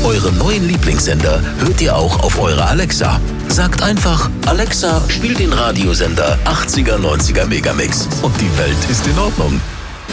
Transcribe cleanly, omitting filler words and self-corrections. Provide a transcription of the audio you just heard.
Euren neuen Lieblingssender hört ihr auch auf eurer Alexa. Sagt einfach, Alexa, spiel den Radiosender 80er, 90er Megamix und die Welt ist in Ordnung.